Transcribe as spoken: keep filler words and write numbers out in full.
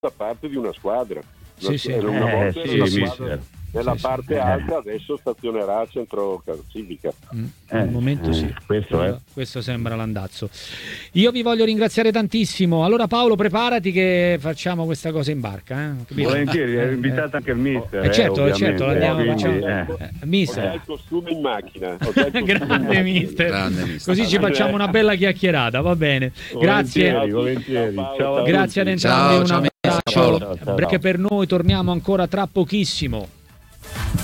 parte di una squadra. Sì, sì. Era una Eh, volta sì, una sì, squadra sì. nella Sì, parte sì. alta, adesso stazionerà a centro classifica. Mm, Eh, al momento eh, sì. questo è. Questo sembra l'andazzo. Io vi voglio ringraziare tantissimo. Allora Paolo, preparati che facciamo questa cosa in barca, eh? Capito? Volentieri, Eh, è invitato anche il mister. Eh, certo, eh, certo, ovviamente, l'andiamo, quindi, facciamo- eh. eh, Ho mister. già il costume in macchina. Ho già il costume in Grande macchina. mister. Grande mister. Così ci facciamo una bella chiacchierata, va bene. Grazie. Volentieri, volentieri. Ciao, Ciao a Grazie ad tutti. entrambi, Ciao, un ciao, abbraccio. Paolo. Ciao, ciao, Perché ciao. per noi torniamo ancora tra pochissimo.